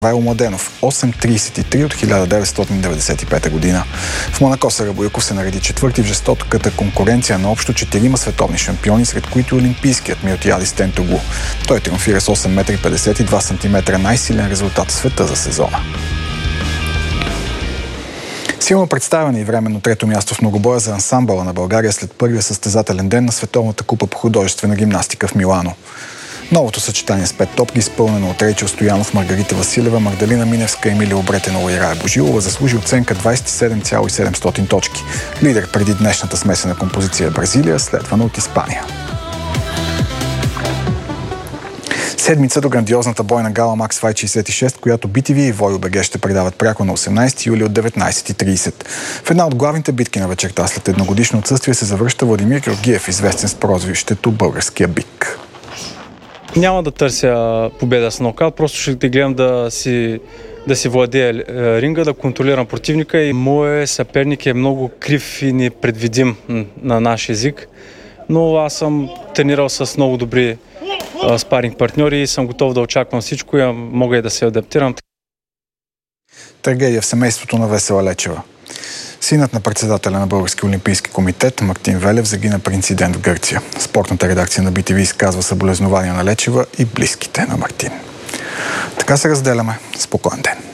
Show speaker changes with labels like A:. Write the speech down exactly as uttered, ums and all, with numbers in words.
A: Вайло Младенов, осем тридесет и три от хиляда деветстотин деветдесет и пета година. В Монако Сара Бояков се нареди четвърти в жестоката конкуренция на общо четирима световни шампиони, сред които олимпийският Милтиадис Тентоглу. Той триумфира с осем метра петдесет и два сантиметра, най-силен резултат в света за сезона. Силно представяне и временно трето място в многобоя за ансамбъла на България след първия състезателен ден на Световната купа по художествена гимнастика в Милано. Новото съчетание с пет топки, изпълнено от Рейчел Стоянов, Маргарита Василева, Магдалина Миневска, Емилия Обретенова и Рая Божилова, заслужи оценка двадесет и седем цяло и седемстотин точки. Лидер преди днешната смесена композиция е Бразилия, следвана от Испания. Седмица до грандиозната бойна гала Max Fight шейсет и шест, която би ти ви и VoyBG ще предават пряко на осемнадесети юли от деветнадесет и тридесет. В една от главните битки на вечерта след едногодишно отсъствие се завръща Владимир Георгиев, известен с прозвището Българския бик.
B: Няма да търся победа с нокаут, просто ще гледам да си, да си владея ринга, да контролирам противника и моят съперник е много крив и непредвидим на наш език, но аз съм тренирал с много добри спаринг партньори и съм готов да очаквам всичко и мога и да се адаптирам.
A: Трагедия в семейството на Весела Лечева. Синът на председателя на Български олимпийски комитет Мартин Велев загина при инцидент в Гърция. Спортната редакция на би ти ви изказва съболезнования на Лечева и близките на Мартин. Така се разделяме. Спокоен ден!